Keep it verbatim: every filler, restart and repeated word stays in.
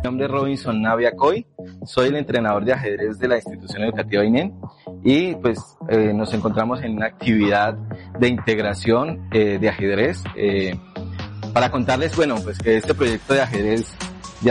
Mi nombre es Robinson Navia Coy, soy el entrenador de ajedrez de la institución educativa I N E N y pues eh, nos encontramos en una actividad de integración eh, de ajedrez eh, para contarles, bueno, pues que este proyecto de ajedrez